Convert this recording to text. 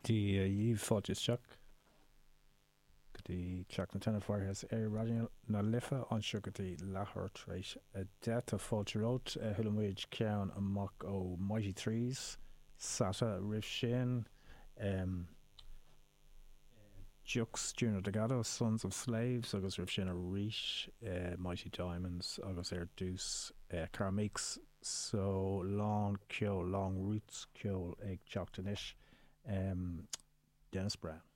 Dí díomh fáilte go dtí teach na tena foirtheas radio na lifa anseo go dtí láthair tar éis deata fáilte rót thuillemuid ceann amach ó Mighty Threes, Sata roimh sin, Jux Junior Delgado, Sons of Slaves agus roimh sin a ríis, Mighty Diamonds agus dús Carmeeks, so long ceol, long roots ceol ag teachtain isis, Dennis Brown.